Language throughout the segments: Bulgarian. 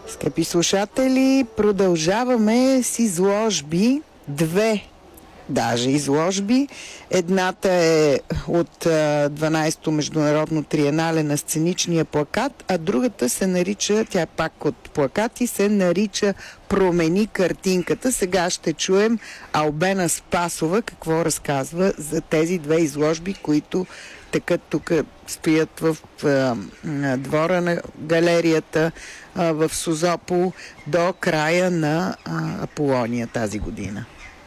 Скъпи слушатели, продължаваме с изложби. Две даже изложби. Едната е от 12-то международно триенале на сценичния плакат, а другата се нарича, тя е пак от плакати, се нарича "Промени картинката". Сега ще чуем Албена Спасова какво разказва за тези две изложби, които тъкат тук, стоят в двора на галерията в Созопол до края на Аполония тази година.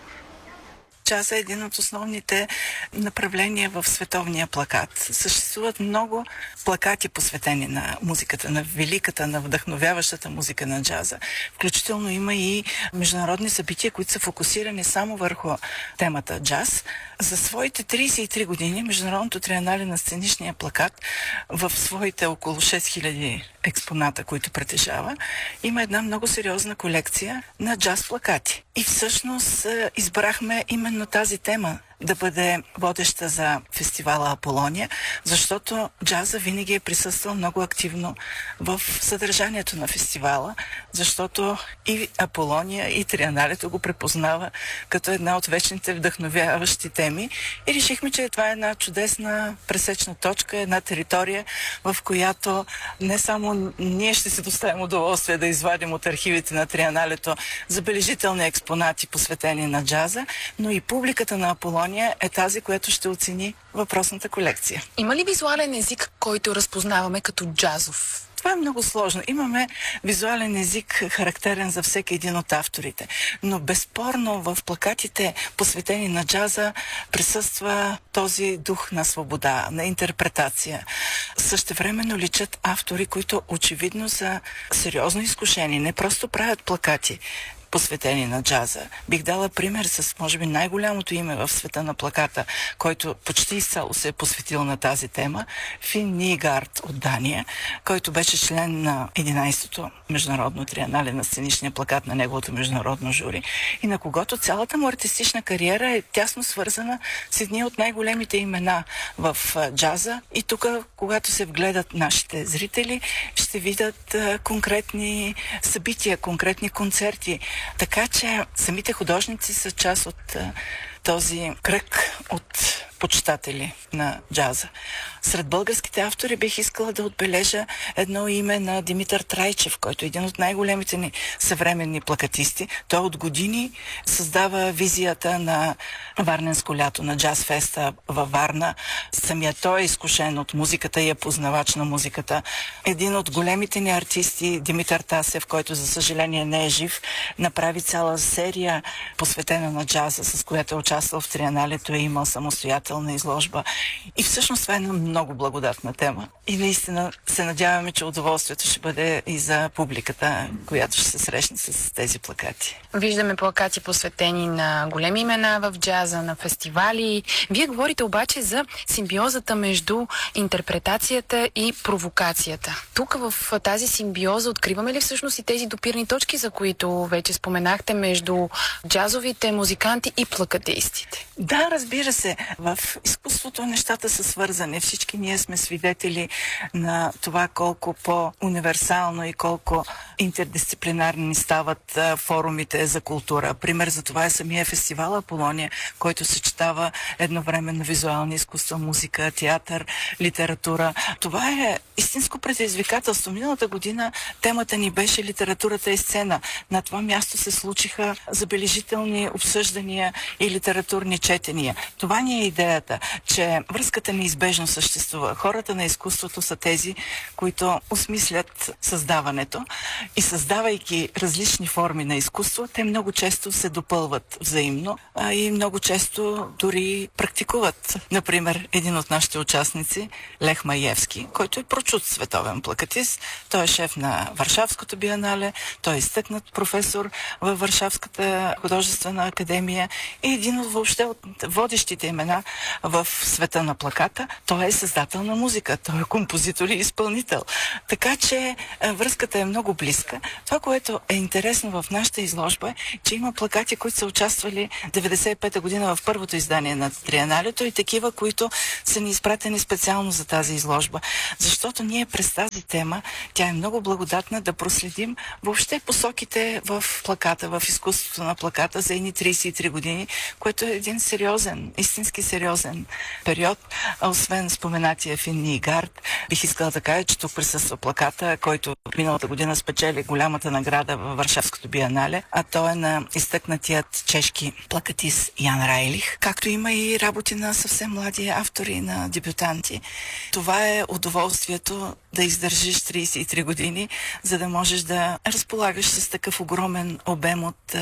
Джазът е един от основните направления в световния плакат. Съществуват много плакати, посветени на музиката, на великата, на вдъхновяващата музика на джаза. Включително има и международни събития, които са фокусирани само върху темата джаз. За своите 33 години Международното триенале на сценичния плакат в своите около 6000 експоната, които притежава, има една много сериозна колекция на джаз плакати. И всъщност избрахме именно тази тема да бъде водеща за фестивала Аполония, защото джаза винаги е присъствал много активно в съдържанието на фестивала, защото и Аполония, и триеналето го препознава като една от вечните вдъхновяващи теми. И решихме, че това е една чудесна пресечна точка, една територия, в която не само ние ще си доставим удоволствие да извадим от архивите на триеналето забележителни експонати, посветени на джаза, но и публиката на Аполония е тази, която ще оцени въпросната колекция. Има ли визуален език, който разпознаваме като джазов? Това е много сложно. Имаме визуален език, характерен за всеки един от авторите. Но безспорно в плакатите, посветени на джаза, присъства този дух на свобода, на интерпретация. Същевременно личат автори, които очевидно са сериозно изкушени. Не просто правят плакати, посветени на джаза. Бих дала пример с, може би, най-голямото име в света на плаката, който почти изцяло се е посветил на тази тема, Фин Нигард от Дания, който беше член на 11-то международно триенале на сценичния плакат на неговото международно жури и на когото цялата му артистична кариера е тясно свързана с едни от най-големите имена в джаза. И тук, когато се вгледат нашите зрители, ще видят конкретни събития, конкретни концерти. Така че самите художници са част от този кръг от почитатели на джаза. Сред българските автори бих искала да отбележа едно име на Димитър Трайчев, който е един от най-големите ни съвременни плакатисти. Той от години създава визията на Варненско лято, на джаз феста във Варна. Самия той е изкушен от музиката и е познавач на музиката. Един от големите ни артисти, Димитър Тасев, който за съжаление не е жив, направи цяла серия посветена на джаза, с която е участвал в триеналето, е имал самостоятелна изложба. И всъщност това е една много благодатна тема. И наистина се надяваме, че удоволствието ще бъде и за публиката, която ще се срещне с тези плакати. Виждаме плакати, посветени на големи имена в джаза, на фестивали. Вие говорите обаче за симбиозата между интерпретацията и провокацията. Тук в тази симбиоза откриваме ли всъщност и тези допирни точки, за които вече споменахте, между джазовите музиканти и плакатистите? Да, разбира се. В изкуството нещата са свързани. Всички ние сме свидетели на това колко по-универсално и колко интердисциплинарни стават форумите за култура. Пример за това е самия фестивал Аполония, който съчетава едновременно визуални изкуства, музика, театър, литература. Това е истинско предизвикателство. Миналата година темата ни беше литературата и сцена. На това място се случиха забележителни обсъждания и литературни четения. Това ни е идеята, че връзката неизбежно съществува. Хората на изкуството са тези, които осмислят създаването и създавайки различни форми на изкуство, те много често се допълват взаимно и много често дори практикуват. Например, един от нашите участници, Лех Маевски, който е прочут световен плакатист. Той е шеф на Варшавското биенале, той е изтъкнат професор във Варшавската художествена академия и един от въобще от водещите имена в света на плаката. Той е създател на музика, той е композитор и изпълнител. Така че връзката е много близка. близка. Това, което е интересно в нашата изложба е, че има плакати, които са участвали 95-та година в първото издание на Триеналето и такива, които са ни изпратени специално за тази изложба. Защото ние през тази тема, тя е много благодатна да проследим въобще посоките в плаката, в изкуството на плаката за едни 33 години, което е един сериозен, истински сериозен период. Освен споменатия Финни Гард, бих искала да кажа, че тук присъства плаката, който миналата година спечели голямата награда във Варшавското биенале, а той е на изтъкнатият чешки плакатист Ян Райлих, както има и работи на съвсем млади автори, на дебютанти. Това е удоволствието да издържиш 33 години, за да можеш да разполагаш с такъв огромен обем от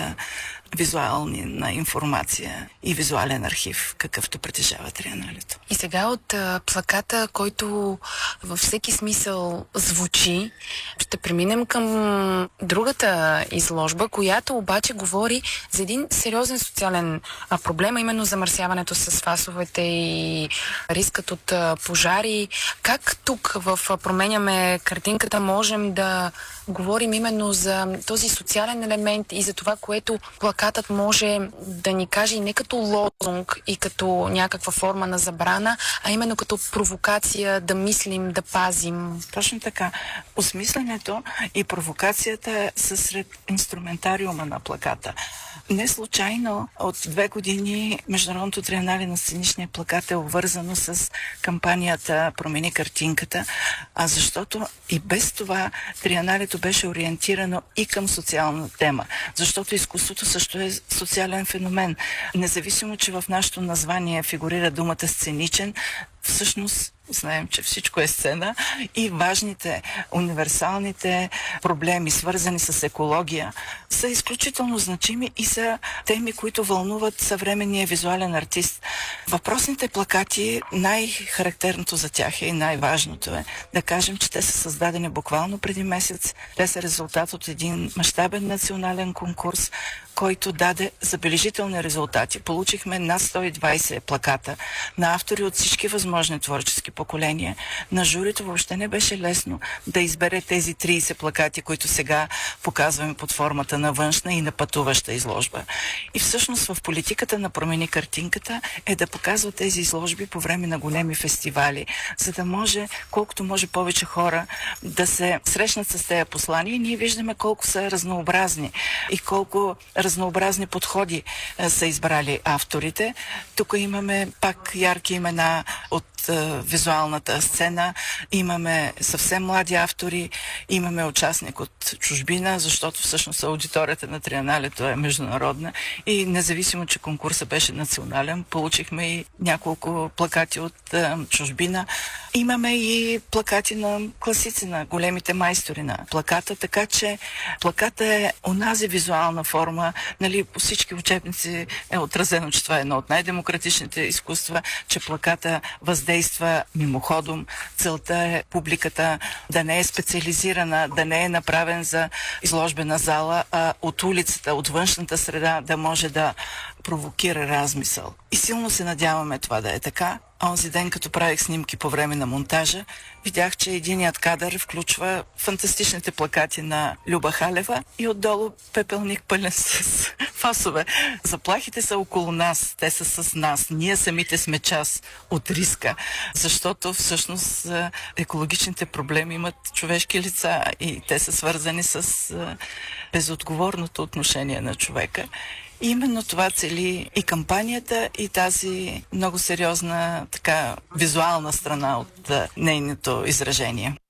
визуална информация и визуален архив, какъвто притежава Триеналето. И сега от плаката, който във всеки смисъл звучи, ще преминем към другата изложба, която обаче говори за един сериозен социален проблем, а именно замърсяването с фасовете и рискът от пожари. Как тук в Променяме картинката можем да говорим именно за този социален елемент и за това, което плакатът може да ни каже и не като лозунг и като някаква форма на забрана, а именно като провокация да мислим, да пазим. Точно така. Осмисленето и провокацията са сред инструментариума на плаката. Не случайно от 2 години Международното триенале на сценичния плакат е обвързано с кампанията Промени картинката, а защото и без това триеналето беше ориентирано и към социална тема, защото изкуството също е социален феномен. Независимо, че в нашето название фигурира думата сценичен, всъщност знаем, че всичко е сцена и важните, универсалните проблеми, свързани с екология, са изключително значими и са теми, които вълнуват съвременния визуален артист. Въпросните плакати, най-характерното за тях и най-важното е да кажем, че те са създадени буквално преди месец. Те са резултат от един мащабен национален конкурс, който даде забележителни резултати. Получихме над 120 плаката на автори от всички възможни творчески поколения. На журито въобще не беше лесно да избере тези 30 плакати, които сега показваме под формата на външна и на пътуваща изложба. И всъщност в политиката на Промени картинката е да показва тези изложби по време на големи фестивали, за да може колкото може повече хора да се срещнат с тези послания. И ние виждаме колко са разнообразни и колко разнообразни подходи са избрали авторите. Тук имаме пак ярки имена от визуалната сцена, имаме съвсем млади автори, имаме участник от чужбина, защото всъщност аудиторията на Триеналето е международна и независимо, че конкурсът беше национален, получихме и няколко плакати от чужбина. Имаме и плакати на класици, на големите майстори на плаката, така че плаката е онази визуална форма, нали, по всички учебници е отразено, че това е едно от най-демократичните изкуства, че плаката въздейства мимоходом. Целта е публиката да не е специализирана, да не е направен за изложбена зала, а от улицата, от външната среда да може да провокира размисъл. И силно се надяваме това да е така. Онзи ден, като правих снимки по време на монтажа, видях, че единият кадър включва фантастичните плакати на Люба Халева и отдолу пепелник пълен с фасове. Заплахите са около нас, те са с нас. Ние самите сме част от риска, защото всъщност екологичните проблеми имат човешки лица и те са свързани с безотговорното отношение на човека. И именно това цели и кампанията, и тази много сериозна така визуална страна от нейното изражение.